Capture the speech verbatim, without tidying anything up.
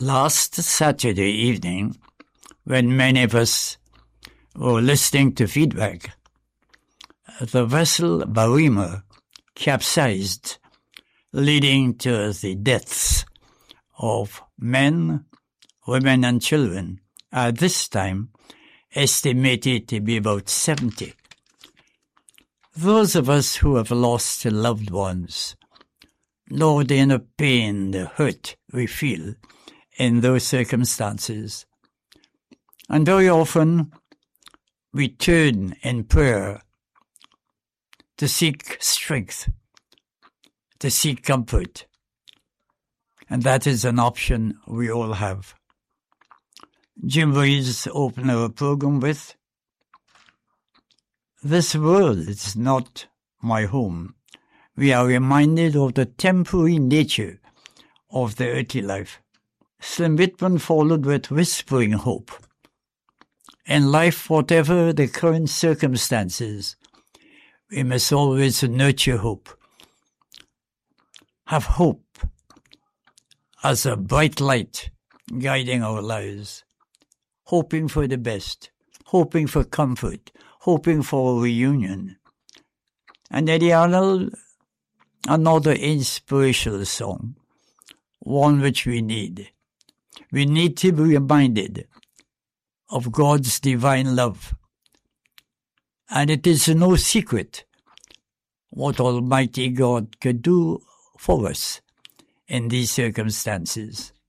Last Saturday evening, when many of us were listening to feedback, the vessel Barima capsized, leading to the deaths of men, women and children, at this time estimated to be about seventy. Those of us who have lost loved ones know the inner pain, the hurt we feel in those circumstances. And very often we turn in prayer to seek strength, to seek comfort. And that is an option we all have. Jim Reeves opened our program with, "This world is not my home." We are reminded of the temporary nature of the earthly life. Slim Whitman followed with whispering hope. In life, whatever the current circumstances, we must always nurture hope. Have hope as a bright light guiding our lives, hoping for the best, hoping for comfort, hoping for a reunion. And Eddie Arnold, another inspirational song, one which we need. We need to be reminded of God's divine love. And it is no secret what Almighty God could do for us in these circumstances.